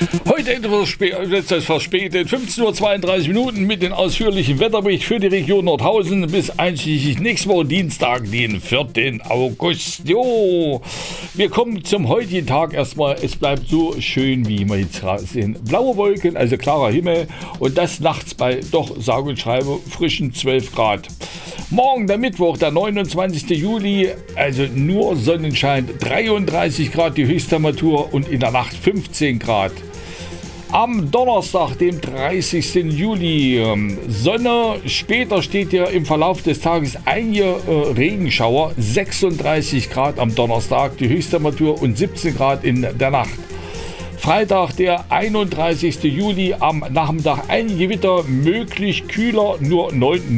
Heute etwas verspätet, 15:32 Uhr mit dem ausführlichen Wetterbericht für die Region Nordhausen bis einschließlich nächste Woche Dienstag, den 4. August. Jo, wir kommen zum heutigen Tag erstmal. Es bleibt so schön, wie wir jetzt sehen. Blaue Wolken, also klarer Himmel und das nachts bei doch sage und schreibe frischen 12 Grad. Morgen, der Mittwoch, der 29. Juli, also nur Sonnenschein, 33 Grad die Höchsttemperatur und in der Nacht 15 Grad. Am Donnerstag, dem 30. Juli, Sonne, später steht ja im Verlauf des Tages einige Regenschauer, 36 Grad am Donnerstag, die Höchsttemperatur und 17 Grad in der Nacht. Freitag, der 31. Juli, am Nachmittag ein Gewitter, möglich kühler, nur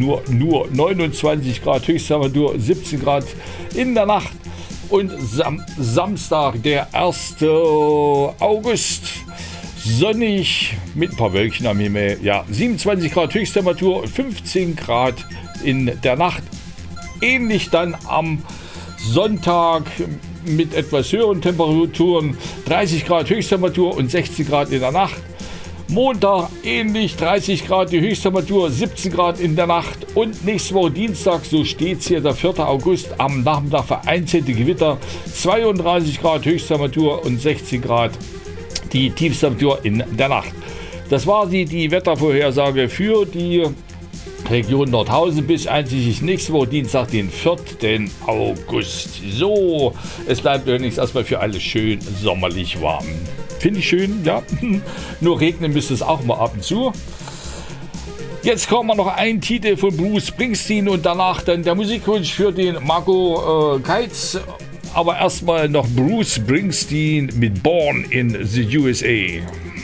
29 Grad Höchsttemperatur, 17 Grad in der Nacht. Und Samstag, der 1. August, sonnig mit ein paar Wölkchen am Himmel, ja, 27 Grad Höchsttemperatur, 15 Grad in der Nacht. Ähnlich dann am Sonntag mit etwas höheren Temperaturen, 30 Grad Höchsttemperatur und 16 Grad in der Nacht. Montag ähnlich, 30 Grad die Höchsttemperatur, 17 Grad in der Nacht. Und nächste Woche Dienstag, so steht es hier, der 4. August, am Nachmittag vereinzelte Gewitter, 32 Grad Höchsttemperatur und 16 Grad die Tiefsttemperatur in der Nacht. Das war die Wettervorhersage für die Region Nordhausen bis einschließlich nächste Woche Dienstag, den 4. August. So, es bleibt übrigens erstmal für alle schön sommerlich warm. Finde ich schön, ja. Nur regnen müsste es auch mal ab und zu. Jetzt kommen wir noch einen Titel von Bruce Springsteen und danach dann der Musikwunsch für den Marco Keitz. Aber erstmal noch Bruce Springsteen mit Born in the USA.